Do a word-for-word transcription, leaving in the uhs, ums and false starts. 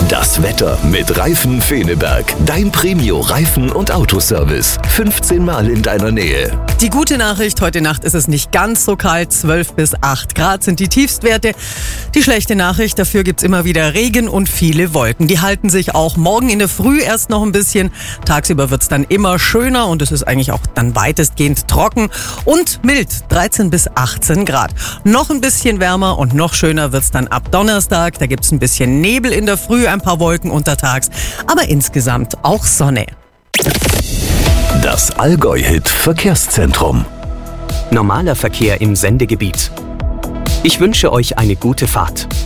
Das Wetter mit Reifen Feneberg. Dein Premio Reifen- und Autoservice. fünfzehn Mal in deiner Nähe. Die gute Nachricht, heute Nacht ist es nicht ganz so kalt. zwölf bis acht Grad sind die Tiefstwerte. Die schlechte Nachricht, dafür gibt's immer wieder Regen und viele Wolken. Die halten sich auch morgen in der Früh erst noch ein bisschen. Tagsüber wird's dann immer schöner und es ist eigentlich auch dann weitestgehend trocken und mild. dreizehn bis achtzehn Grad. Noch ein bisschen wärmer und noch schöner wird's dann ab Donnerstag. Da gibt's ein bisschen Nebel in der Früh, ein paar Wolken untertags, aber insgesamt auch Sonne. Das Allgäu-Hit Verkehrszentrum. Normaler Verkehr im Sendegebiet. Ich wünsche euch eine gute Fahrt.